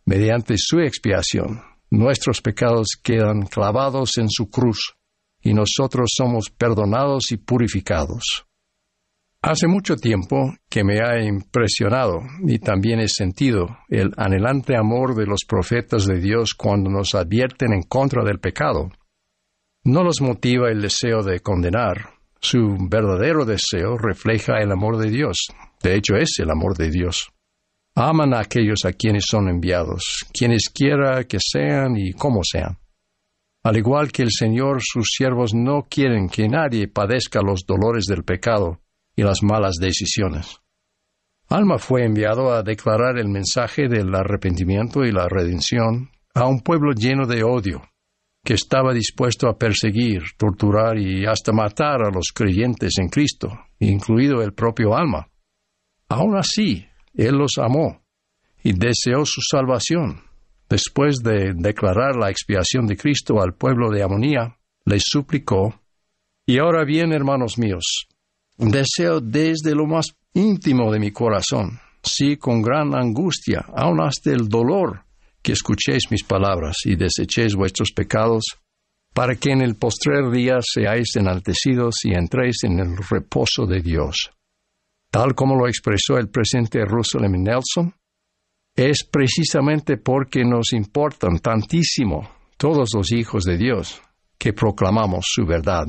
Mediante su expiación, nuestros pecados quedan clavados en su cruz, y nosotros somos perdonados y purificados. Hace mucho tiempo que me ha impresionado y también he sentido el anhelante amor de los profetas de Dios cuando nos advierten en contra del pecado. No los motiva el deseo de condenar. Su verdadero deseo refleja el amor de Dios. De hecho, es el amor de Dios. Aman a aquellos a quienes son enviados, quienes quiera que sean y como sean. Al igual que el Señor, sus siervos no quieren que nadie padezca los dolores del pecado y las malas decisiones. Alma fue enviado a declarar el mensaje del arrepentimiento y la redención a un pueblo lleno de odio, que estaba dispuesto a perseguir, torturar y hasta matar a los creyentes en Cristo, incluido el propio Alma. Aún así, Él los amó y deseó su salvación. Después de declarar la expiación de Cristo al pueblo de Amonía, les suplicó: «Y ahora bien, hermanos míos, deseo desde lo más íntimo de mi corazón, sí con gran angustia, aun hasta el dolor, que escuchéis mis palabras y desechéis vuestros pecados, para que en el postrer día seáis enaltecidos y entréis en el reposo de Dios». Tal como lo expresó el presidente Russell M. Nelson, es precisamente porque nos importan tantísimo todos los hijos de Dios que proclamamos su verdad.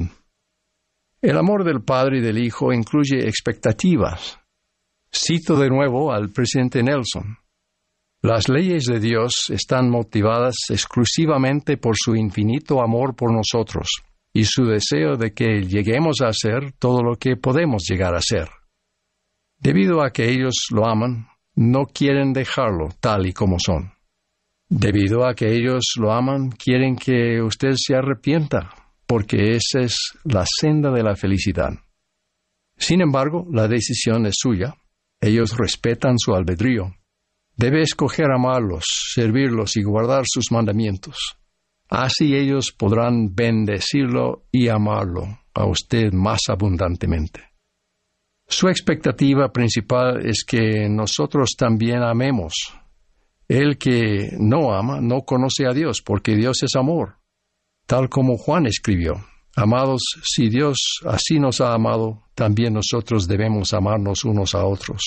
El amor del Padre y del Hijo incluye expectativas. Cito de nuevo al presidente Nelson: «Las leyes de Dios están motivadas exclusivamente por su infinito amor por nosotros y su deseo de que lleguemos a ser todo lo que podemos llegar a ser. Debido a que ellos lo aman, no quieren dejarlo tal y como son. Debido a que ellos lo aman, quieren que usted se arrepienta, porque esa es la senda de la felicidad. Sin embargo, la decisión es suya. Ellos respetan su albedrío. Debe escoger amarlos, servirlos y guardar sus mandamientos. Así ellos podrán bendecirlo y amarlo a usted más abundantemente. Su expectativa principal es que nosotros también amemos. El que no ama no conoce a Dios, porque Dios es amor. Tal como Juan escribió: «Amados, si Dios así nos ha amado, también nosotros debemos amarnos unos a otros».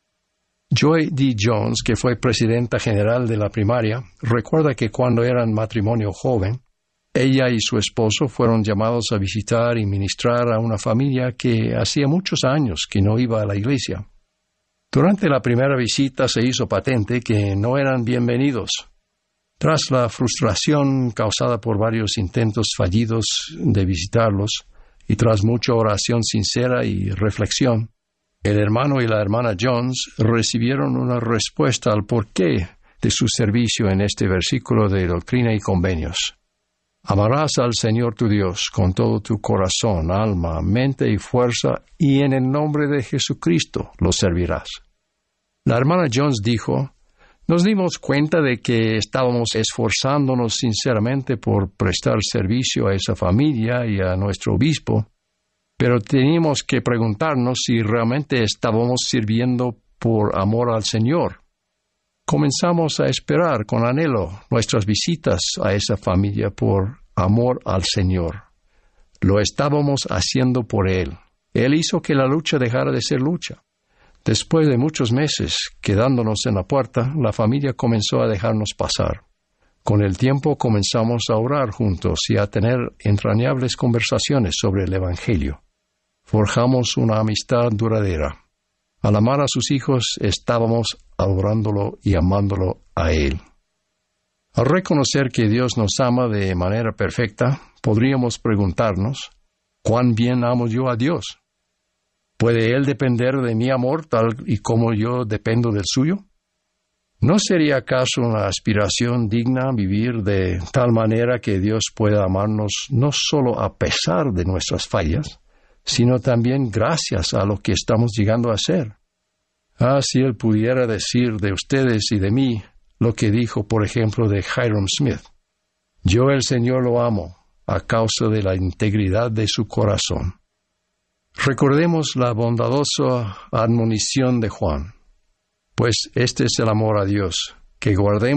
Joy D. Jones, que fue presidenta general de la primaria, recuerda que cuando eran matrimonio joven, ella y su esposo fueron llamados a visitar y ministrar a una familia que hacía muchos años que no iba a la iglesia. Durante la primera visita se hizo patente que no eran bienvenidos. Tras la frustración causada por varios intentos fallidos de visitarlos, y tras mucha oración sincera y reflexión, el hermano y la hermana Jones recibieron una respuesta al porqué de su servicio en este versículo de Doctrina y Convenios. «Amarás al Señor tu Dios con todo tu corazón, alma, mente y fuerza, y en el nombre de Jesucristo lo servirás». La hermana Jones dijo: «Nos dimos cuenta de que estábamos esforzándonos sinceramente por prestar servicio a esa familia y a nuestro obispo, pero teníamos que preguntarnos si realmente estábamos sirviendo por amor al Señor. Comenzamos a esperar con anhelo nuestras visitas a esa familia por amor al Señor. Lo estábamos haciendo por Él. Él hizo que la lucha dejara de ser lucha. Después de muchos meses quedándonos en la puerta, la familia comenzó a dejarnos pasar. Con el tiempo comenzamos a orar juntos y a tener entrañables conversaciones sobre el Evangelio. Forjamos una amistad duradera. Al amar a sus hijos, estábamos adorándolo y amándolo a Él». Al reconocer que Dios nos ama de manera perfecta, podríamos preguntarnos: ¿cuán bien amo yo a Dios? ¿Puede Él depender de mi amor tal y como yo dependo del suyo? ¿No sería acaso una aspiración digna vivir de tal manera que Dios pueda amarnos no solo a pesar de nuestras fallas, sino también gracias a lo que estamos llegando a ser? Ah, si Él pudiera decir de ustedes y de mí lo que dijo, por ejemplo, de Hyrum Smith: «Yo, el Señor, lo amo a causa de la integridad de su corazón». Recordemos la bondadosa admonición de Juan: «Pues este es el amor a Dios, que guardemos